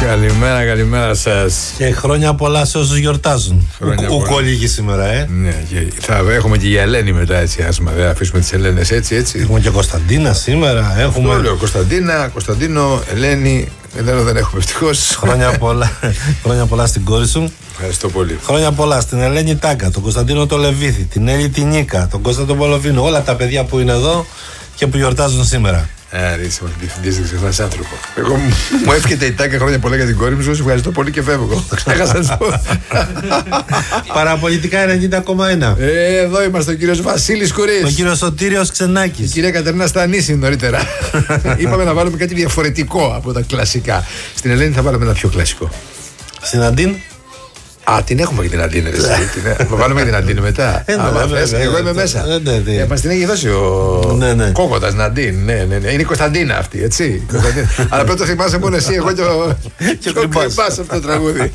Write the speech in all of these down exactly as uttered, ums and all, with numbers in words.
Καλημέρα, καλημέρα σας. Και χρόνια πολλά σε όσους γιορτάζουν. Ουκολίγη σήμερα, ε. Ναι, και θα έχουμε και για Ελένη μετά, έτσι. Ας μα, δεν αφήσουμε τις Ελένες έτσι, έτσι. Έχουμε και Κωνσταντίνα σήμερα. Έχουμε... Αυτό λέω, Κωνσταντίνα, Κωνσταντίνο, Ελένη. Ελένη δεν έχουμε ευτυχώς. Χρόνια πολλά. Χρόνια πολλά στην κόρη σου. Ευχαριστώ πολύ. Χρόνια πολλά στην Ελένη Τάκα, τον Κωνσταντίνο το Λεβίθη, την Έλλη την Νίκα, τον Κώστα τον Πολοβίνο. Όλα τα παιδιά που είναι εδώ και που γιορτάζουν σήμερα. Άρα είσαι μας διευθυντής, δεν ξεχνάς άνθρωπο. Εγώ μου εύχεται η Τάκα χρόνια πολλά για την κόρη μου, σου ευχαριστώ πολύ και φεύγω. Ξέχασα να σου πω. Παραπολιτικά ενενήντα κόμμα ένα. Ε, εδώ είμαστε ο κύριος Βασίλης Κουρής. Ο κύριος Σωτήριος Ξενάκης. Η κυρία Κατερίνα Στανίση νωρίτερα. Είπαμε να βάλουμε κάτι διαφορετικό από τα κλασικά. Στην Ελένη θα βάλουμε ένα πιο κλασικό. Στην Αντίν. Α, την έχουμε και την Αντίνη. Θα βάλουμε και την Αντίνη μετά. Εγώ είμαι μέσα. Μας την έχει δώσει ο Κόκοτας Ναντίν. Είναι η Κωνσταντίνα αυτή, έτσι. Αλλά πρέπει να το θυμάσαι μόνο εσύ, εγώ και ο Κρυμπάς αυτό το τραγούδι.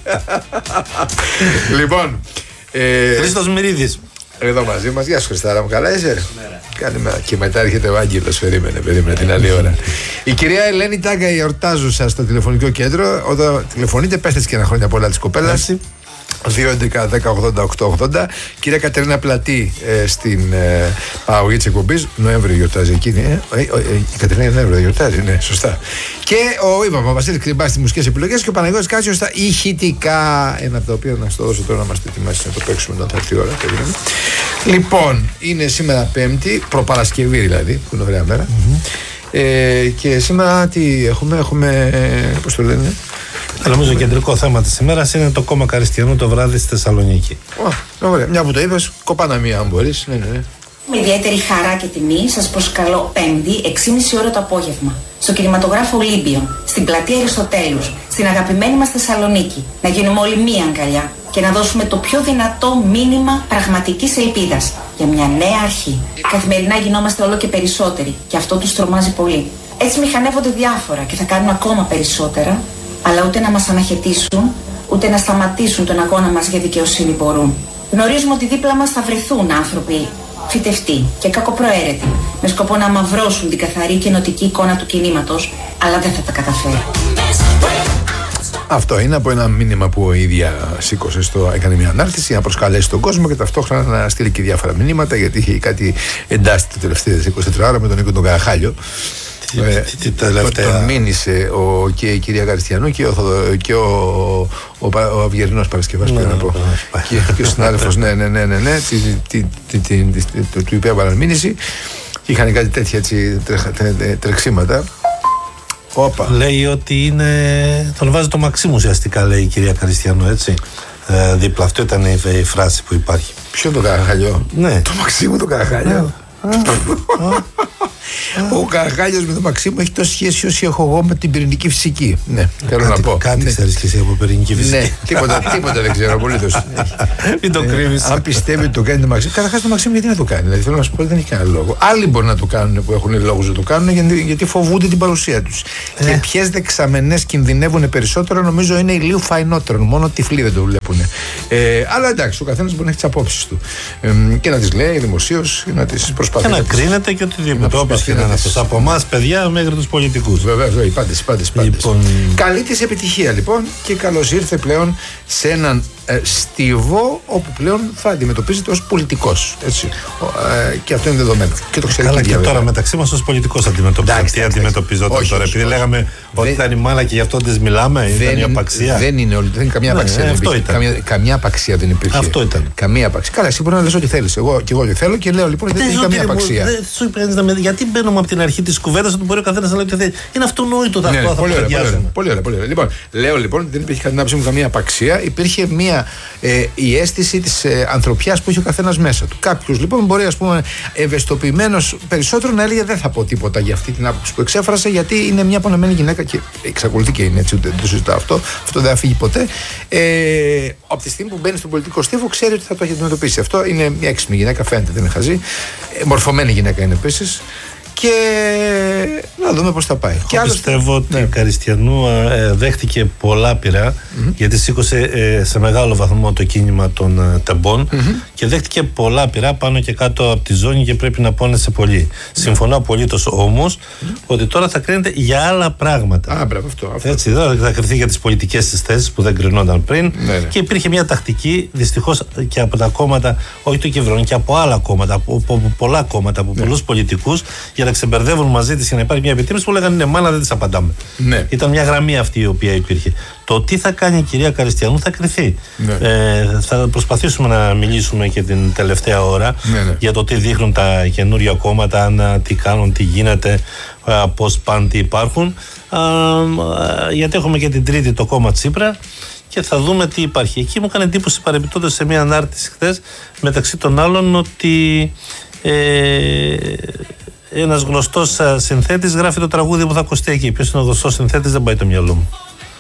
Λοιπόν. Χρήστος Μυρίδης. Εδώ μαζί μας. Γεια σου Χριστάρα μου, καλά είσαι? Καλημέρα. Και μετά έρχεται ο Άγγελος, περίμενε, περίμενε την άλλη ώρα. Η κυρία Ελένη Τάγκα, η εορτάζουσα στο τηλεφωνικό κέντρο. Όταν τηλεφωνείτε, πέστε και ένα χρόνια πολλά της κοπέλας. δύο έντεκα δέκα ογδόντα οκτώ ογδόντα. Κυρία Κατερίνα Πλατή ε, στην ε, παραγωγή της εκπομπής. Νοέμβριο γιορτάζει εκείνη. Ε, ε, ε, ε, η Κατερίνα Νοέμβριο γιορτάζει, ναι, σωστά. Και ο, είπαμε, ο Βασίλης Κρυμπάς στις μουσικές επιλογές και ο Παναγιώτης Κάτσιος στα ηχητικά. Ένα από τα οποία να στο δώσω τώρα να μας το ετοιμάσει να το παίξουμε όταν θα έρθει η ώρα. Περίμενε. Λοιπόν, είναι σήμερα Πέμπτη, προπαρασκευή δηλαδή, που είναι ωραία μέρα. Mm-hmm. Ε, και σήμερα τι έχουμε, έχουμε, ε, πώς το λένε. Νομίζω το κεντρικό θέμα της ημέρας είναι το κόμμα Καριστιανού το βράδυ στη Θεσσαλονίκη. Ω, ωραία. Μια που το είπες, κοπάνα μία αν μπορείς. Ναι, ναι, ναι. Με ιδιαίτερη χαρά και τιμή σας προσκαλώ Πέμπτη, έξι και μισή ώρα το απόγευμα, στο κινηματογράφο Ολύμπιον, στην πλατεία Αριστοτέλους, στην αγαπημένη μας Θεσσαλονίκη, να γίνουμε όλοι μία αγκαλιά και να δώσουμε το πιο δυνατό μήνυμα πραγματικής ελπίδας για μια νέα αρχή. Καθημερινά γινόμαστε όλο και περισσότεροι και αυτό τους τρομάζει πολύ. Έτσι μηχανεύονται διάφορα και θα κάνουν ακόμα περισσότερα, αλλά ούτε να μας αναχαιτήσουν, ούτε να σταματήσουν τον αγώνα μας για δικαιοσύνη μπορούν. Γνωρίζουμε ότι δίπλα μας θα βρεθούν άνθρωποι φυτευτοί και κακοπροαίρετοι, με σκοπό να αμαυρώσουν την καθαρή και ενωτική εικόνα του κινήματος, αλλά δεν θα τα καταφέρει. Αυτό είναι από ένα μήνυμα που η ίδια σήκωσε στο, έκανε μια ανάρτηση να προσκαλέσει τον κόσμο και ταυτόχρονα να στείλει και διάφορα μηνύματα, γιατί είχε κάτι εντάσει τα τελευταία είκοσι τέσσερις ώρα με τον Νίκο τον Καραχάλιο. Τι τελευταία. Τον μήνυσε ο, και η κυρία Καριστιανού και ο, και ο, ο, ο Αυγερινός Παρασκευάς, πρέπει να πω. Και ο συνάδελφος, ναι, ναι, ναι, ναι, ναι, του υπέβαλαν μήνυση και είχαν κάτι τέτοια τρεξίματα. Όπα. Λέει ότι είναι. Τον βάζει το Μαξίμου ουσιαστικά, λέει η κυρία Καριστιανού, έτσι. Ε, δίπλα. Αυτό ήταν η, η φράση που υπάρχει. Ποιο το Καραχαλιό? Ναι. Το Μαξίμου το Καραχαλιό. Ο Καραχάλιος με τον Μαξίμου έχει τόση σχέση όσο έχω εγώ με την πυρηνική φυσική. Ναι, θέλω να πω. Κάτι ξέρεις και εσύ από πυρηνική φυσική. Ναι, τίποτα, τίποτα δεν ξέρω απολύτως. Μην το κρύβεις. Αν πιστεύει ότι το κάνει το Μαξίμου. Καταρχάς το Μαξίμου γιατί να το κάνει? Δηλαδή θέλω να σου πω ότι δεν έχει κανένα λόγο. Άλλοι μπορεί να το κάνουν που έχουν λόγους να το κάνουν γιατί φοβούνται την παρουσία τους. Και ποιες δεξαμενές κινδυνεύουν περισσότερο νομίζω είναι οι λίγο φαϊνότερων. Μόνο τυφλοί δεν το βλέπουν. Αλλά εντάξει, ο καθένας μπορεί να έχει τις απόψεις του και να τις λέει δημοσίως, να τις προσπαθεί. Και να κρίνεται και οτιδήποτε. Όπως είναι αυτός. Από εμάς, παιδιά, μέχρι τους πολιτικούς. Βέβαια, βέβαια, οι πάντες, οι πάντες, πάντες. Λοιπόν... Καλή της επιτυχία λοιπόν και καλώς ήρθε πλέον σε έναν ε, στίβο όπου πλέον θα αντιμετωπίζεται ως πολιτικός. Έτσι. Ε, και αυτό είναι δεδομένο. Και το ξέρει. Καλά, και, και τώρα μεταξύ μας ως πολιτικός αντιμετωπίζεται. Τι αντιμετωπίζονταν τώρα? όχι, επειδή όχι, λέγαμε δεν... ότι ήταν η μάλα και γι' αυτό τις μιλάμε, δεν ήταν η απαξία. Δεν είναι, δεν είναι καμία ναι, απαξία. Ε, αυτό ήταν. Καμία, καμία απαξία δεν υπήρχε. Αυτό ήταν. Καμία απαξία. Καλά, εσύ μπορεί να λες ό,τι θέλεις. Εγώ και εγώ τι θέλω και λέω λοιπόν ότι δεν έχει καμία απαξία. Γιατί μπαίνουμε από την αρχή της κουβέντας ότι μπορεί ο καθένας να λέει ότι θέλει? Είναι αυτονόητο το αυτό. Πολύ ωραία, πολύ ωραία. Λοιπόν, λέω λοιπόν ότι δεν υπήρχε κατά την άποψή μου καμία απαξία. Υπήρχε μια ε, η αίσθηση της ε, ανθρωπιάς που είχε ο καθένας μέσα του. Κάποιος λοιπόν μπορεί, ας πούμε, ευαισθητοποιημένος περισσότερο να έλεγε δεν θα πω τίποτα για αυτή την άποψη που εξέφρασε, γιατί είναι μια πονεμένη γυναίκα και εξακολουθεί και είναι έτσι, ούτε δεν το συζητάω αυτό. Αυτό δεν θα φύγει ποτέ. Ε, από τη στιγμή που μπαίνει στον πολιτικό στίβο, ξέρει ότι θα το έχει αντιμετωπίσει. Αυτό είναι μια έξυπνη γυναίκα, φαίνεται, δεν είναι χαζή. Ε, μορφωμένη γυναίκα είναι επίσης. και να δούμε πώς θα πάει. Και πιστεύω ότι ναι. η Καριστιανού ε, δέχτηκε πολλά πειρά, mm-hmm. γιατί σήκωσε ε, σε μεγάλο βαθμό το κίνημα των ε, τεμπών mm-hmm. και δέχτηκε πολλά πειρά πάνω και κάτω από τη ζώνη και πρέπει να πόνεσε πολύ. Mm-hmm. Συμφωνώ απολύτως όμως mm-hmm. ότι τώρα θα κρίνεται για άλλα πράγματα. Α, μπράβο, αυτό, αυτό. Έτσι, δεν θα κρυθεί για τις πολιτικές της θέσεις που δεν κρινόταν πριν ναι, ναι. και υπήρχε μια τακτική δυστυχώς και από τα κόμματα, όχι το Κευρώνη, και από άλλα κόμματα, από, από πολλά κόμματα, από ναι. πολλούς πολιτικούς, για να ξεμπερδεύουν μαζί της και να υπάρχει μια επιτίμηση που λέγανε ναι, μάνα δεν της απαντάμε. Ναι. Ήταν μια γραμμή αυτή η οποία υπήρχε. Το τι θα κάνει η κυρία Καριστιανού θα κρυθεί. Ναι. Ε, θα προσπαθήσουμε να μιλήσουμε και την τελευταία ώρα ναι, ναι. για το τι δείχνουν τα καινούργια κόμματα, αν, τι κάνουν, τι γίνεται, πώς πάνε, τι υπάρχουν. Α, γιατί έχουμε και την Τρίτη το κόμμα Τσίπρα και θα δούμε τι υπάρχει. Εκεί μου έκανε εντύπωση παρεμπιπτόντως σε μια ανάρτηση χθες, μεταξύ των άλλων, ότι ε, ένας γνωστός συνθέτης γράφει το τραγούδι που θα ακουστεί εκεί. Ποιος είναι ο γνωστός συνθέτης, δεν πάει το μυαλό μου.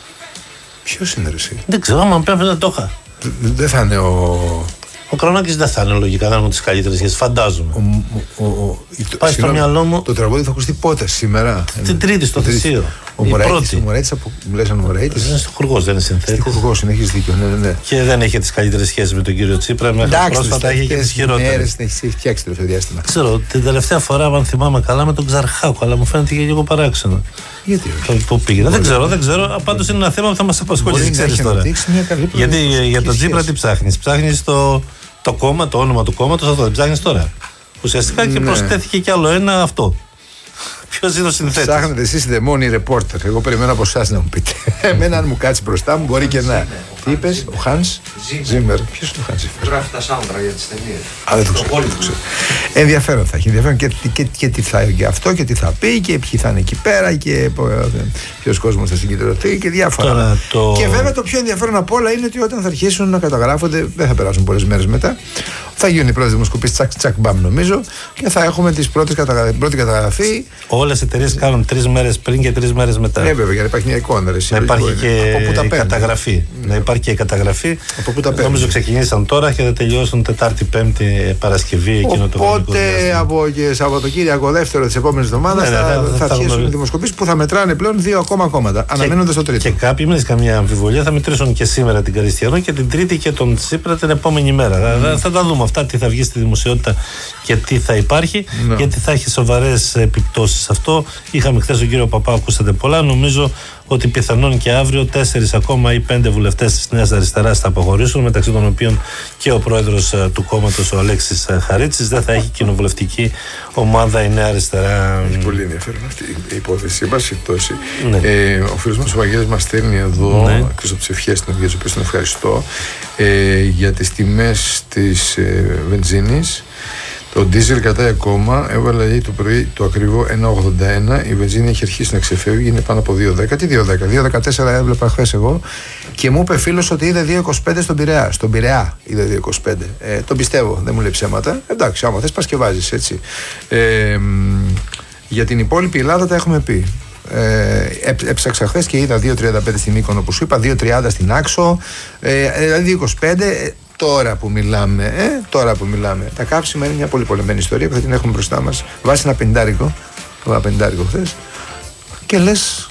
Ποιος είναι ρε εσύ? Δεν ξέρω, άμα πρέπει να το είχα. Δεν θα είναι ο... Ο Κρονάκης δεν θα είναι λογικά, δεν έχουν τις καλύτερες σχέσεις, φαντάζομαι. Ο, ο, ο, το, πάει στο μυαλό μου. Το τραγούδι θα ακουστεί πότε, σήμερα? Την Τρίτη, στο Θησίο. Ο Μωραϊτης, ο Μωραϊτης, μου λες αν ο Μωραϊτης. Είναι στιχουργός, δεν είναι συνθέτης. Στιχουργός, είναι, έχεις δίκιο, ναι, ναι. Και δεν έχει τις καλύτερες σχέσεις με τον κύριο Τσίπρα. Μέχρι πρόσφατα έχει και τις χειρότερες. Μέρες την έχει φτιάξει τελευταίο διάστημα. Ξέρω, την τελευταία φορά, αν θυμάμαι καλά, με τον Ξαρχάκο, αλλά μου φαίνεται και λίγο παράξενο. Γιατί όχι? Πού πήγε, δεν ξέρω, δεν ξέρω. Πάντως είναι ένα θέμα που θα μας απασχολήσει, ξέρεις τώρα. Γιατί για τον Τσίπρα τι ψάχνεις? Ψάχνεις το. Το κόμμα, το όνομα του κόμματος, αυτό δεν ψάχνεις τώρα. Ουσιαστικά και ναι. προσθέθηκε κι άλλο ένα αυτό. Ποιος είναι ο συνθέτης? Ψάχνετε εσείς δαιμόνι ρεπόρτερ. Εγώ περιμένω από εσάς να μου πείτε. Εμένα, αν μου κάτσει μπροστά μου, μπορεί και να. Τι είπες, ο Χάνς Ζίμερ? Ποιος είναι ο Χάνς Ζίμερ? Γράφει τα soundtrack για τις ταινίες. Α, δεν το ξέρω. Ενδιαφέρον θα έχει. Ενδιαφέρον και, και, και τι θα για αυτό και τι θα πει και ποιοι θα είναι εκεί πέρα και ποιος κόσμος θα συγκεντρωθεί και διάφορα. Το... Και βέβαια το πιο ενδιαφέρον από όλα είναι ότι όταν θα αρχίσουν να καταγράφονται, δεν θα περάσουν πολλές μέρες μετά, θα γίνουν οι πρώτες δημοσκοπήσεις τσακ τσακ μπαμ νομίζω και θα έχουμε τις πρώτες καταγρα... πρώτη καταγραφή. Όλες οι εταιρείες κάνουν τρεις μέρες πριν και τρεις μέρες μετά. Ναι, βέβαια, για να υπάρχει μια εικόνα. Ρε, να υπάρχει και καταγραφή. Ναι. Να υπάρχει και καταγραφή. Από πού τα παίρνουν? Νομίζω ξεκινήσαν τώρα και θα τελειώσουν Τετάρτη, Πέμπτη, Παρασκευή. Εκείνο το Οπότε από και Σαββατοκύριακο δεύτερο της επόμενης εβδομάδας ναι, ναι, θα, θα, θα, θα αρχίσουν οι δημοσκοπήσεις που θα μετράνε πλέον δύο ακόμα κόμματα. Αναμένοντας το τρίτο. Και κάποιοι, μην έχει καμία αμφιβολία, θα μετρήσουν και σήμερα την Καριστιανό και την Τρίτη και τον Τσίπρα την επόμενη μέρα. Mm. Θα τα δούμε αυτά, τι θα βγει στη δημοσιότητα και τι θα υπάρχει, no. γιατί θα έχει σοβαρές επιπτώσεις αυτό. Είχαμε χθες τον κύριο Παπά, ακούσατε πολλά. Νομίζω ότι πιθανόν και αύριο τέσσερις ακόμα ή πέντε βουλευτές της Νέας Αριστεράς θα αποχωρήσουν, μεταξύ των οποίων και ο πρόεδρος του κόμματος, ο Αλέξης Χαρίτσης. Δεν θα έχει κοινοβουλευτική ομάδα η Νέα Αριστερά. Έχει πολύ ενδιαφέρον αυτή η υπόθεση. Ναι. Ε, ο φίλος μας ο Βαγγέλης μας στέλνει εδώ, ναι. εκτός από τις ευχές των οποίες τον ευχαριστώ, ε, για τις τιμές της ε, βενζίνης. Το ντίζελ κρατάει ακόμα, έβαλε το πρωί το ακριβό ένα ογδόντα ένα, η βενζίνη έχει αρχίσει να ξεφεύγει, είναι πάνω από δύο δέκα. Τι δύο δέκα, δύο δεκατέσσερα έβλεπα χθες εγώ και μου είπε φίλος ότι είδε δύο είκοσι πέντε στον Πειραιά. Στον Πειραιά είδε δύο είκοσι πέντε. Ε, τον πιστεύω, δεν μου λέει ψέματα. Εντάξει, άμα θες πας και βάζεις έτσι. Ε, για την υπόλοιπη Ελλάδα τα έχουμε πει. Ε, έψαξα χθες και είδα δύο τριάντα πέντε στην Μύκονο που σου είπα, δύο τριάντα στην Άξο, ε, δηλαδή δύο είκοσι πέντε. Τώρα που μιλάμε, ε, τώρα που μιλάμε, τα καύσιμα είναι μια πολύ πολεμένη ιστορία που θα την έχουμε μπροστά μας. Βάζει ένα πεντάρικο, ένα πεντάρικο χθες, και λες,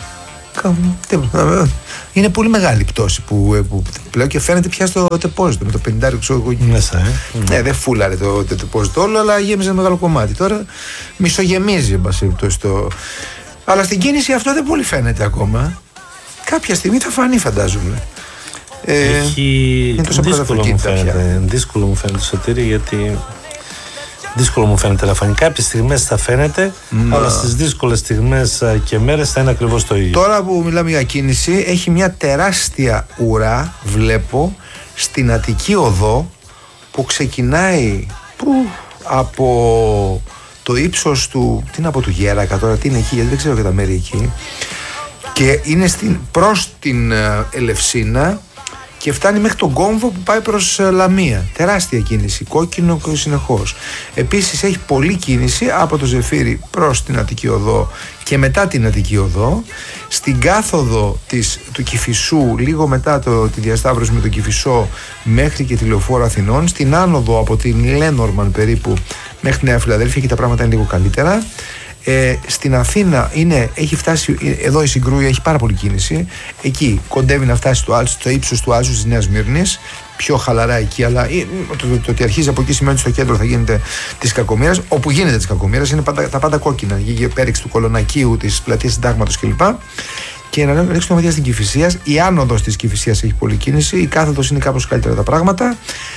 είναι πολύ μεγάλη πτώση που, που πλέον και φαίνεται πια στο τεπόζιτο με το πεντάρικο ξέρω εγώ. Μέσα, ε. ε, δεν φούλαρε το, το τεπόζιτο όλο, αλλά γέμιζε ένα μεγάλο κομμάτι. Τώρα μισογεμίζει, εν πάση περιπτώσει, το. Αλλά στην κίνηση αυτό δεν πολύ φαίνεται ακόμα. Κάποια στιγμή θα φανεί, φαντάζομαι. Έχει... δύσκολο, μου φαίνεται, δύσκολο μου φαίνεται Σωτήρη, γιατί δύσκολο μου φαίνεται να φανεί. Κάποιες στιγμές θα φαίνεται, Μα... αλλά στις δύσκολες στιγμές και μέρες θα είναι ακριβώς το ίδιο. Τώρα που μιλάμε για κίνηση, έχει μια τεράστια ουρά, βλέπω, στην Αττική Οδό που ξεκινάει που, από το ύψος του, τι είναι από του Γέρακα τώρα, τι είναι εκεί, γιατί δεν ξέρω και τα μέρη εκεί, και είναι στην, προς την Ελευσίνα και φτάνει μέχρι τον κόμβο που πάει προς Λαμία. Τεράστια κίνηση, κόκκινο συνεχώς. Επίσης έχει πολλή κίνηση από το Ζεφύρι προς την Αττική Οδό και μετά την Αττική Οδό. Στην κάθοδο της, του Κηφισού, λίγο μετά το, τη διασταύρωση με τον Κηφισό μέχρι και τη Λεωφόρο Αθηνών. Στην άνοδο από την Λένορμαν περίπου μέχρι τη Νέα Φιλαδέλφια και τα πράγματα είναι λίγο καλύτερα. Ε, στην Αθήνα είναι, έχει φτάσει, εδώ η Συγκρούη έχει πάρα πολύ κίνηση. Εκεί κοντεύει να φτάσει στο, στο ύψος του Άζου της Νέας Μύρνης. Πιο χαλαρά εκεί, αλλά το, το, το ότι αρχίζει από εκεί σημαίνει ότι στο κέντρο θα γίνεται της Κακομοίρας. Όπου γίνεται της Κακομοίρας είναι πάντα, τα πάντα κόκκινα. Η πέριξη του Κολονακίου, της πλατείας Συντάγματος κλπ. Και να ρίξουμε το μαθιά στην Κηφισίας. Η άνοδος της Κηφισίας έχει πολλή κίνηση. Η κάθοδος είναι κάπως καλύτερα τα πράγματα.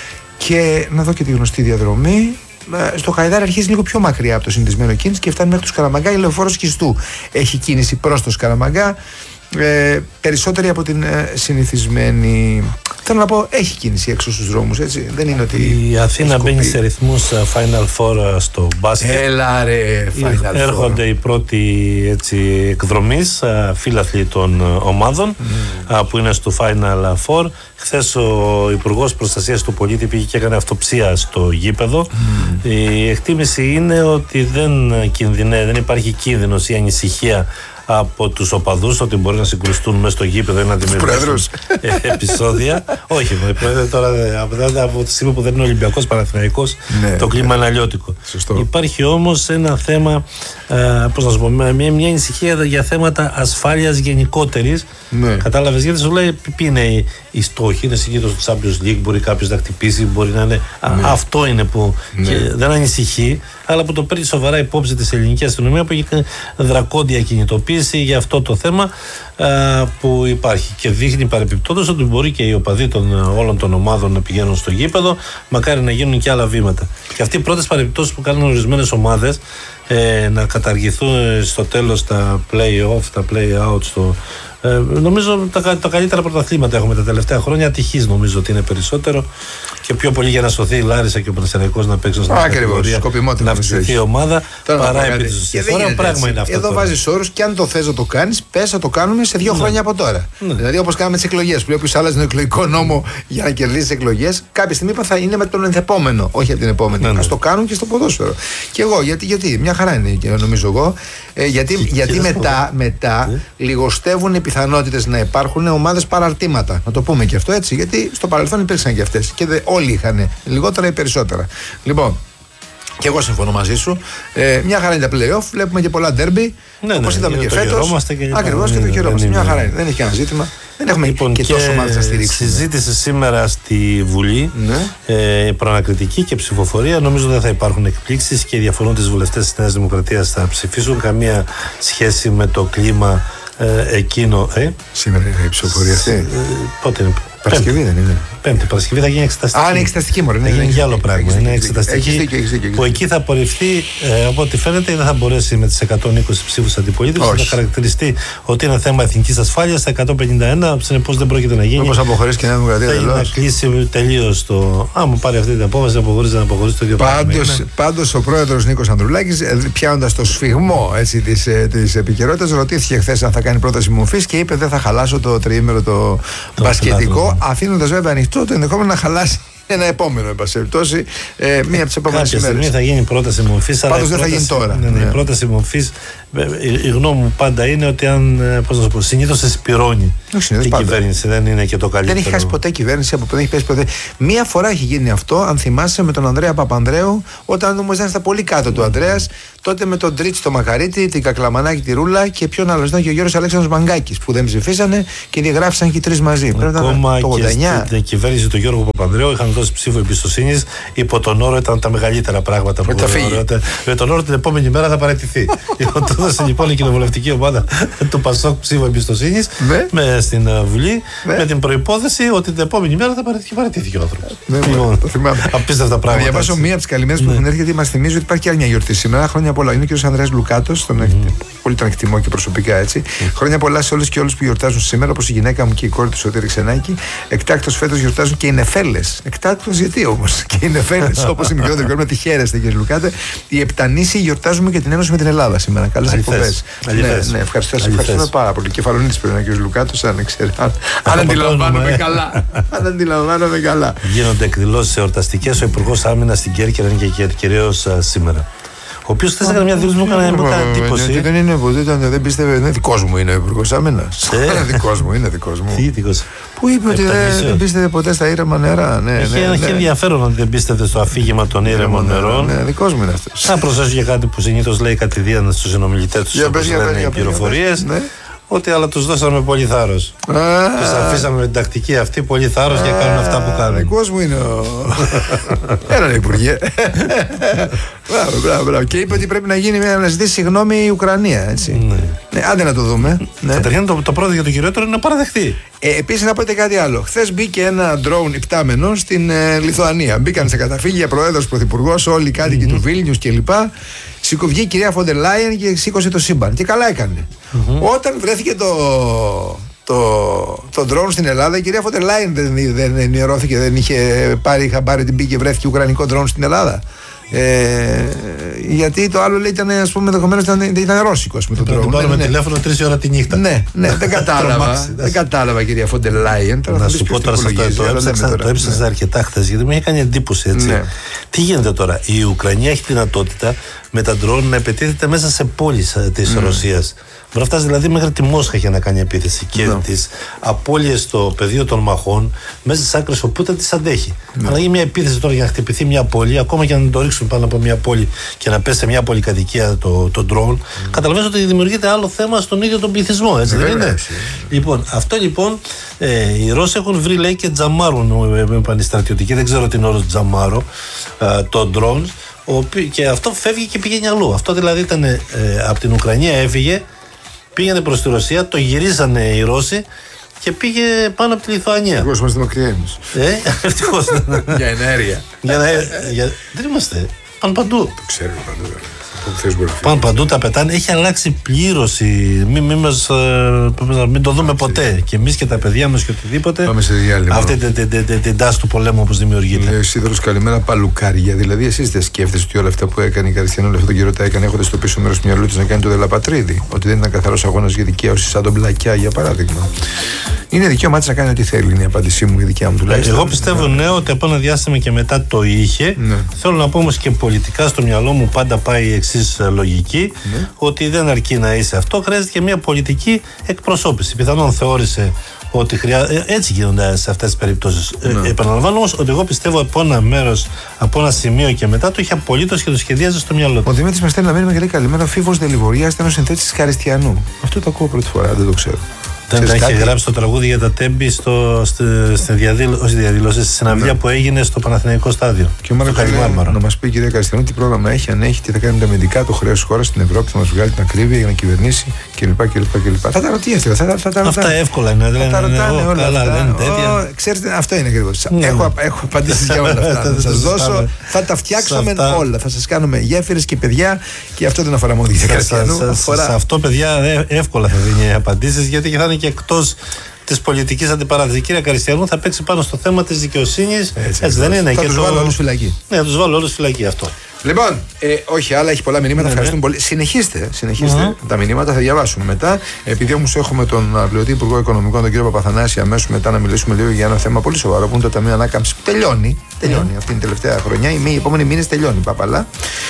Και να δω και τη γνωστή διαδρομή. Στο Χαϊδάρι αρχίζει λίγο πιο μακριά από το συνηθισμένο κίνηση και φτάνει μέχρι το Σκαραμαγκά. Η λεωφόρος Χιστού έχει κίνηση προς το Σκαραμαγκά. Ε, περισσότερη από την ε, συνηθισμένη. Θέλω να πω, έχει κίνηση έξω στους δρόμους, έτσι. Δεν είναι ότι. Η Αθήνα μπαίνει σε ρυθμούς uh, Final Four στο μπάσκετ. Έλα ρε, Final Four. Έρχονται οι πρώτοι έτσι, εκδρομής, uh, φίλαθλοι των uh, ομάδων mm. uh, που είναι στο Final Four. Χθες ο Υπουργός Προστασίας του Πολίτη πήγε και έκανε αυτοψία στο γήπεδο. Mm. Η εκτίμηση είναι ότι δεν κινδυνεύει, δεν υπάρχει κίνδυνος ή ανησυχία από τους οπαδούς ότι μπορεί να συγκρουστούν μέσα στο γήπεδο ή να δημιουργήσουν επεισόδια. Όχι, τώρα από τη στιγμή που δεν είναι Ολυμπιακός Παναθηναϊκός, ναι, το κλίμα είναι αλλιώτικο. Σωστό. Υπάρχει όμως ένα θέμα, ε, πώς να σου πω, μια, μια ανησυχία για θέματα ασφάλειας γενικότερης. Ναι. Κατάλαβες, γιατί σου λέει ποιοι είναι οι, οι στόχοι, είναι συνήθως το Champions League, μπορεί κάποιος να χτυπήσει, μπορεί να είναι. Ναι. Α, αυτό είναι που ναι. και δεν ανησυχεί, αλλά που το παίρνει σοβαρά υπόψη της ελληνικής αστυνομία που έχει δρακόντια κινητοποίηση για αυτό το θέμα α, που υπάρχει και δείχνει παρεπιπτόντως ότι μπορεί και οι οπαδοί των όλων των ομάδων να πηγαίνουν στο γήπεδο, μακάρι να γίνουν και άλλα βήματα. Και αυτοί οι πρώτες παρεπιπτώσεις που κάνουν ορισμένες ομάδες ε, να καταργηθούν στο τέλος τα play-off, τα play-out στο, ε, νομίζω τα, τα καλύτερα πρωταθλήματα έχουμε τα τελευταία χρόνια. Ατυχής νομίζω ότι είναι περισσότερο και πιο πολύ για να σωθεί η Λάρισα και ο Πανσεραϊκός να παίξουν στην κατηγορία, να αυξηθεί η ομάδα παρά επί της ουσίας. Τώρα πράγμα είναι αυτό. Εδώ βάζεις όρους και αν το θες να το κάνεις, πες να το κάνουμε σε δύο ναι. χρόνια από τώρα. Ναι. Δηλαδή όπως κάναμε τις εκλογές, που λέει όποιος άλλαζε τον εκλογικό νόμο για να κερδίσει εκλογές, κάποια στιγμή θα είναι με τον ενθεπόμενο, όχι από την επόμενη. Ναι, ναι. Ας το κάνουν και στο ποδόσφαιρο. Και εγώ, γιατί, γιατί μια χαρά είναι νομίζω εγώ, ε, γιατί, γιατί μετά, μετά ναι. λιγοστεύουν οι πιθανότητες να υπάρχουν ομάδες παραρτήματα. Να το πούμε και αυτό έτσι, γιατί στο παρελθόν υπήρξαν και αυτές. Και δε, όλοι είχαν λιγότερα ή περισσότερα. Λοιπόν, και εγώ συμφωνώ μαζί σου. Ε, μια χαρά είναι τα play-off, βλέπουμε και πολλά derby. Ναι, όπως ναι, είδαμε και φέτος. Ακριβώς και το χαιρόμαστε. Μια χαρά είναι. Δεν έχει κανένα ζήτημα. Δεν έχουμε λοιπόν, και, και τόσο ομάδες να στηρίξουμε. Συζήτηση σήμερα στη Βουλή, ναι. ε, προανακριτική και ψηφοφορία. Νομίζω δεν θα υπάρχουν εκπλήξεις και οι διαφορούντες βουλευτές της Νέας Δημοκρατίας θα ψηφίσουν. Καμία σχέση με το κλίμα ε, εκείνο. Ε. Σήμερα είναι η ψηφοφορία αυτή. Ε, πότε είναι. Παρασκευή δεν είναι. Πέμπτη Παρασκευή θα γίνει εξεταστική. Α, είναι εξεταστική μωρέ. Θα γίνει για άλλο πράγμα. Είναι εξεταστική. Που εκεί θα απορριφθεί, ε, από ό,τι φαίνεται, δεν θα μπορέσει με τις εκατόν είκοσι ψήφους αντιπολίτευσης. Θα χαρακτηριστεί ότι είναι θέμα εθνικής ασφάλειας. Στα εκατόν πενήντα ένα, συνεπώς δεν πρόκειται να γίνει. Όπως αποχωρήσει και η Νέα Δημοκρατία. Θέλει να κλείσει τελείως το. Άμα πάρει αυτή την απόφαση, αποχωρήσει να αποχωρήσει το ίδιο πράγμα. Πάντως ο πρόεδρος Νίκος Ανδρουλάκης, πιάνοντας το σφιγμό της επικαιρότητας, ρωτήθηκε χθες αν θα κάνει πρόταση μορφής και είπε δεν θα χαλάσω το τριήμερο το μπασκετικό, αφήνοντας βέβαια ανοιχτό το ενδεχόμενο να χαλάσει ένα επόμενο, εν πάση περιπτώσει, ε, μία από τις επόμενες ημέρες. Κάποια στιγμή θα γίνει πρόταση μορφής. Πάντως δεν θα γίνει τώρα. Ναι, ναι. Η πρόταση μορφής, η γνώμη μου πάντα είναι ότι αν, πώς να σου πω, συνήθως εσπυρώνει η κυβέρνηση, δεν είναι και το καλύτερο. Δεν έχει χάσει ποτέ κυβέρνηση, από δεν έχει πέσει ποτέ. Μία φορά έχει γίνει αυτό, αν θυμάσαι, με τον Ανδρέα Παπανδρέου, όταν όμως ήταν στα πολύ κάτω του Ανδρέας, τότε με τον Τρίτσι το Μακαρίτη, την Κακλαμανάκη τη Ρούλα και ποιον άλλο ήταν και ο Γιώργος Αλέξανδρος Μαγκάκης που δεν ψηφίσανε και διαγράφησαν και οι τρεις μαζί. Ακόμα και στην κυβέρνηση του Γιώργου Παπανδρέου είχαν δώσει ψήφο εμπιστοσύνης υπό τον όρο, ήταν τα μεγαλύτερα πράγματα που μπορούν. Με τον όρο την επόμενη μέρα θα παραιτηθεί. Του έδωσε λοιπόν η κοινοβουλευτική ομάδα του Πασόκ ψήφο εμπιστοσύνης στην Βουλή με την προϋπόθεση ότι την επόμενη μέρα θα παραιτηθεί ο άνθρωπος. Απίστευτα πράγματα. Να διαβάσω μία από τις καλημέρες που έχουν έρθει γιατί μας θυμίζει ότι υπάρχει και άλλη μια γιορτή σήμερα. Χρόνια πολλά. Είναι ο κ. Ανδρέας Λουκάτος, τον mm. πολύ τον εκτιμώ και προσωπικά έτσι. Mm. Χρόνια πολλά σε όλες και όλους που γιορτάζουν σήμερα, όπως η γυναίκα μου και η κόρη του Σωτήρη Ξενάκη. Εκτάκτως φέτος γιορτάζουν και οι νεφέλες. Εκτάκτως γιατί όμως και οι νεφέλες, όπως η μικρότερη κόρη μου, τη χαίρεστε κ. Λουκάτε. Οι Επτανήσιοι γιορτάζουμε και την Ένωση με την Ελλάδα σήμερα. Καλές εκπομπές. Ναι, ναι, ευχαριστώ, ευχαριστούμε πάρα πολύ. Κεφαλονίτης πρέπει να είναι ο κ. Λουκάτος, αν ξέρει. Αν αντιλαμβάνομαι καλά. Αν αντιλαμβάνομαι καλά. Γίνονται εκδηλώσεις εορταστικές. Ο Υπουργός Άμυνας στην Κέρκυρα είναι και κυρίως σήμερα. Ο οποίος χθες έκανε μια δήλωση που μου έκανε εντύπωση. Δεν είναι, δεν πίστευε, είναι δικός μου είναι ο Υπουργός Άμυνας. Είναι δικός μου, είναι δικός μου. Τι δικός? Που είπε ότι δεν πίστευε ποτέ στα ήρεμα νερά. Έχει ενδιαφέρον ότι δεν πίστευε στο αφήγημα των ήρεμων νερών. Ναι, δικός μου είναι αυτός. Θα προσθέσω για κάτι που συνήθως λέει κατηδίαν στους συνομιλητές τους, όπως λένε οι πληροφορίες. Ότι αλλά τους δώσαμε πολύ θάρρος. Τους αφήσαμε με την τακτική αυτή πολύ θάρρος για να κάνουν αυτά που κάνουν. Δικός μου είναι ο... Έναν υπουργέ. Μπράβο, μπράβο, μπράβο. Και είπε ότι πρέπει να γίνει μια αναζητήση συγγνώμη η Ουκρανία. Έτσι. Ναι, άντε να το δούμε. Καταρχήν το, το πρώτο για το κυριότερο είναι να παραδεχτεί. Ε, Επίσης να πω κάτι άλλο. Χθες μπήκε ένα ντρόουν υπτάμενο στην ε, Λιθουανία. Μπήκαν σε καταφύγια πρόεδρος, πρωθυπουργός, όλοι οι κάτοικοι mm-hmm. του Βίλνιους κλπ. Σηκωβγεί η κυρία Φόντερ Λάιεν και σήκωσε το σύμπαν. Και καλά έκανε. Mm-hmm. Όταν βρέθηκε το, το, το ντρόουν στην Ελλάδα, η κυρία Φόντερ Λάιεν δεν, δεν ενημερώθηκε, δεν είχε πάρει χαμπάρι ότι μπήκε, βρέθηκε ουκρανικό ντρόουν στην Ελλάδα. Ε, γιατί το άλλο λέει ήταν, ας πούμε, ενδεχομένως ήταν, ήταν ρώσικο. Με τον τρόπο. Τώρα με τηλέφωνο τρεις ώρα τη νύχτα. Ναι, ναι, δεν κατάλαβα. Δεν κατάλαβα, κυρία Φόντερ Λάιεν. Να σου πω τώρα, το έψαξα αρκετά χθες, γιατί μου είχε κάνει εντύπωση έτσι. Ναι. Τι γίνεται τώρα? Η Ουκρανία έχει δυνατότητα με τα ντρόν να επιτίθεται μέσα σε πόλεις της mm. Ρωσίας. Μπορεί να φτάσει δηλαδή μέχρι τη Μόσχα για να κάνει επίθεση. Και no. τις απώλειες στο πεδίο των μαχών μέσα στις άκρες όπου δεν τις αντέχει. No. Αλλά για μια επίθεση τώρα για να χτυπηθεί μια πόλη, ακόμα και να το ρίξουν πάνω από μια πόλη και να πέσει σε μια πολυκατοικία το, το drone, mm. καταλαβαίνεις ότι δημιουργείται άλλο θέμα στον ίδιο τον πληθυσμό. Έτσι, δεν είναι? Λοιπόν, αυτό λοιπόν ε, οι Ρώσοι έχουν βρει, λέει, και τζαμάρουν με πανιστρατιωτική, δεν ξέρω την όρο τζαμάρο, ε, το drone. Και αυτό φεύγει και πηγαίνει αλλού. Αυτό δηλαδή ήταν ε, από την Ουκρανία έφυγε, πήγαινε προς τη Ρωσία, το γυρίζανε οι Ρώσοι και πήγε πάνω από τη Λιθουανία. Ευτυχώς είμαστε μακριά εμείς. Ε, ευτυχώς. Για ενέργεια. Για να, για, δεν είμαστε. Πάνε παντού. Το ξέρω παντού. Πάνε παντού, τα πετάνε. Έχει αλλάξει πλήρωση. Μην, μην, μας, μην το δούμε ποτέ. Και εμείς και τα παιδιά μας και οτιδήποτε. Πάμε σε διάλειμμα. Αυτή την, την, την, την τάση του πολέμου όπως δημιουργείται. Λέει ο Σίδωρος, καλημέρα, παλουκάρια. Δηλαδή, εσείς δεν σκέφτεστε ότι όλα αυτά που έκανε η Καριστιανό όλο αυτόν τον καιρό τα έκανε έχοντας στο πίσω μέρος του μυαλού της να κάνει το Δελαπατρίδη? Ότι δεν ήταν καθαρός αγώνας για δικαίωση, σαν τον Μπλακιά για παράδειγμα. Είναι δικαίωμά της να κάνει ό,τι θέλει, είναι η απάντησή μου, η δικιά μου τουλάχιστον. Εγώ πιστεύω ναι, ότι από ένα διάστημα και μετά το είχε. Ναι. Θέλω να πω όμως και πολιτικά στο μυαλό μου πάντα πάει η εξής λογική, ναι. ότι δεν αρκεί να είσαι αυτό, χρειάζεται και μια πολιτική εκπροσώπηση. Πιθανόν θεώρησε ότι χρειά... έτσι γίνονται σε αυτές τις περιπτώσεις. Ναι. Ε, επαναλαμβάνω όμως ότι εγώ πιστεύω από ένα μέρος, από ένα σημείο και μετά το είχε απολύτως και το σχεδίαζε στο μυαλό του. Ο Δημήτρης μας στέλνει να μείνουμε και λέει καλημέρα. Ο Φίβος Δελιβορίας ήταν ο συνθέτης της Καριστιανού. Αυτό το ακούω πρώτη φορά, δεν το ξέρω. Δεν είχε κάτι? Γράψει το τραγούδι για τα τέμπη στο, στη, στη διαδήλωση, διαδήλωση, στη συναυλία ναι. που έγινε στο Παναθηναϊκό στάδιο. Και ο Μάρκος να μας πει, κυρία Καριστιανού, τι πρόγραμμα έχει, αν έχει, τι θα κάνει με τα αμυντικά, το χρέος της χώρας στην Ευρώπη, θα μας βγάλει την ακρίβεια για να κυβερνήσει κλπ. κλπ. Θα τα ρωτήσετε, θα, θα, θα τα ρωτάνε. Αυτά εύκολα είναι. Θα τα ρωτάνε όλα καλά, αυτά. Ξέρετε, αυτό είναι ακριβώς. Έχω απαντήσεις για όλα αυτά. Θα σας δώσω, θα τα φτιάξουμε όλα. Θα σας κάνουμε γέφυρες και παιδιά και αυτό δεν αφορά μόνο την Καριστιανού. Σε αυτό, παιδιά, εύκολα θα δίνει απαντήσεις γιατί θα είναι και εκτός της πολιτικής αντιπαράθεσης. Η κυρία Καριστιανού θα παίξει πάνω στο θέμα της δικαιοσύνης. Έτσι, έτσι δεν είναι? Θα και τους το... βάλω όλους φυλακή. Ναι, θα τους βάλω όλους φυλακή αυτό. Λοιπόν, ε, όχι άλλα, έχει πολλά μηνύματα. Ναι, ευχαριστούμε ναι. πολύ. Συνεχίστε, συνεχίστε. Mm-hmm. Τα μηνύματα θα διαβάσουμε μετά. Επειδή όμως έχουμε τον αναπληρωτή Υπουργό Οικονομικών, τον κύριο Παπαθανάση, αμέσως μετά να μιλήσουμε λίγο για ένα θέμα πολύ σοβαρό που είναι το Ταμείο Ανάκαμψης. Τελειώνει, τελειώνει mm-hmm. αυτή την τελευταία χρονιά. Οι επόμενοι μήνες τελειώνει, παπαλά.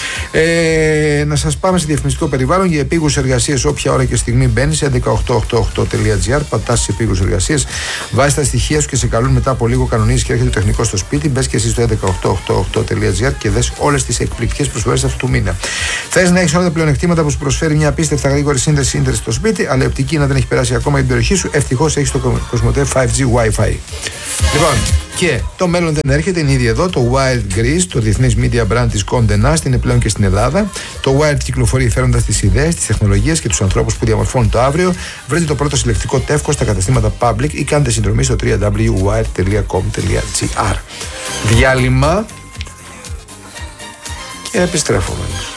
Ε, να σας πάμε σε διαφημιστικό περιβάλλον για επίγουσες εργασίες. Όποια ώρα και στιγμή μπαίνει σε έντεκα οκτώ ογδόντα οκτώ τελεία τζι άρ, πατάς σε επίγουσες εργασίες, βάζεις τα στοιχεία σου και σε καλούν μετά από λίγο κανονίζεις και έρχεται το τεχνικό στο σπίτι. Μπες και εσύ στο έντεκα οκτώ ογδόντα οκτώ τελεία τζι άρ και δες όλες τις εκπληκτικές προσφορές αυτού του μήνα. Θες να έχεις όλα τα πλεονεκτήματα που σου προσφέρει μια απίστευτα γρήγορη σύνδεση ίντερνετ στο σπίτι, αλλά η οπτική να δεν έχει περάσει ακόμα την περιοχή σου, ευτυχώς έχεις το Κοσμοτέ φάιβ τζι Wi-Fi. Λοιπόν, και το μέλλον δεν έρχεται, είναι ήδη εδώ. Το Wired Greece, το διεθνής media brand της Condé Nast, είναι πλέον και στην Ελλάδα. Το Wired κυκλοφορεί φέροντας τις ιδέες, τις τεχνολογίες και τους ανθρώπους που διαμορφώνουν το αύριο. Βρείτε το πρώτο συλλεκτικό τεύχος στα καταστήματα Public ή κάντε συνδρομή στο double-u double-u double-u τελεία wired τελεία com τελεία τζι άρ. Διάλειμμα και επιστρέφουμε.